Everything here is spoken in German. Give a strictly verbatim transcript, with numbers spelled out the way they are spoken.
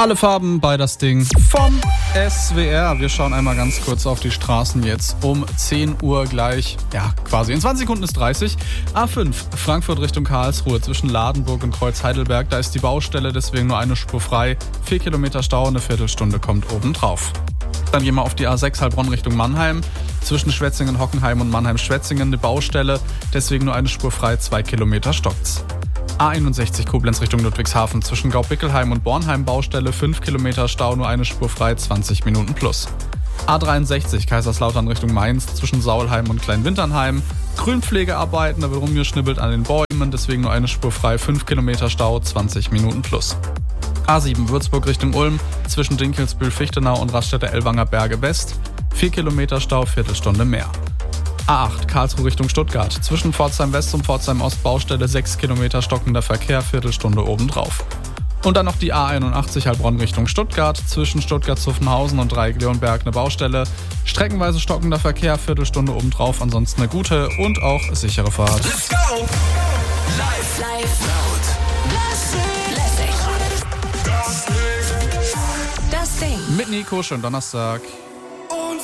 Alle Farben bei das Ding vom S W R. Wir schauen einmal ganz kurz auf die Straßen jetzt um zehn Uhr gleich. Ja, quasi in zwanzig Sekunden ist dreißig. A fünf, Frankfurt Richtung Karlsruhe zwischen Ladenburg und Kreuz Heidelberg. Da ist die Baustelle, deswegen nur eine Spur frei. Vier Kilometer Stau, eine Viertelstunde kommt obendrauf. Dann gehen wir auf die A sechs Heilbronn Richtung Mannheim. Zwischen Schwetzingen-Hockenheim und Mannheim-Schwetzingen eine Baustelle. Deswegen nur eine Spur frei, zwei Kilometer stockt's. A einundsechzig Koblenz Richtung Ludwigshafen zwischen Gaubickelheim und Bornheim Baustelle, fünf Kilometer Stau, nur eine Spur frei, zwanzig Minuten plus. A dreiundsechzig Kaiserslautern Richtung Mainz zwischen Saulheim und Kleinwinternheim. Grünpflegearbeiten, da wird rumgeschnibbelt an den Bäumen, deswegen nur eine Spur frei, fünf Kilometer Stau, zwanzig Minuten plus. A sieben Würzburg Richtung Ulm zwischen Dinkelsbühl-Fichtenau und Raststätte Ellwanger Berge West. vier Kilometer Stau, Viertelstunde mehr. A acht Karlsruhe Richtung Stuttgart zwischen Pforzheim West und Pforzheim Ost Baustelle, sechs Kilometer stockender Verkehr, Viertelstunde obendrauf. Und dann noch die A einundachtzig Heilbronn Richtung Stuttgart zwischen Stuttgart-Zuffenhausen und Dreieck-Leonberg eine Baustelle, streckenweise stockender Verkehr, Viertelstunde obendrauf, ansonsten eine gute und auch sichere Fahrt. Let's go! Live, live, laut, lässig, lässig. Das Ding. Mit Nico, schönen Donnerstag.